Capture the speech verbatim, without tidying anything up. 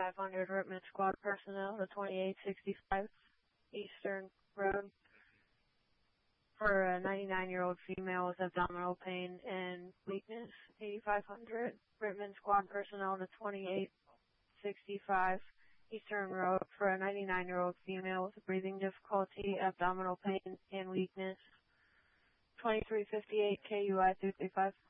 eighty-five hundred Rittman Squad personnel to twenty-eight sixty-five Eastern Road for a ninety-nine-year-old female with abdominal pain and weakness. eighty-five hundred Rittman Squad personnel to twenty-eight sixty-five Eastern Road for a ninety-nine-year-old female with breathing difficulty, abdominal pain, and weakness. twenty-three fifty-eight K U I three three five.